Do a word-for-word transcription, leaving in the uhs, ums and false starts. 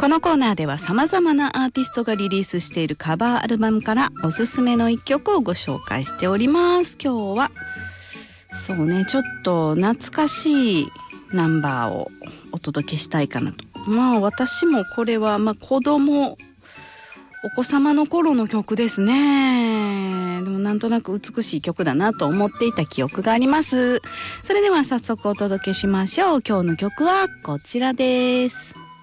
このコーナーでは様々なアーティストがリリースしているカバーアルバムからおすすめの一曲をご紹介しております。今日はそうね、ちょっと懐かしいナンバーをお届けしたいかなと。まあ私もこれはまあ子供お子様の頃の曲ですね。でもなんとなく美しい曲だなと思っていた記憶があります。それでは早速お届けしましょう。今日の曲はこちらです。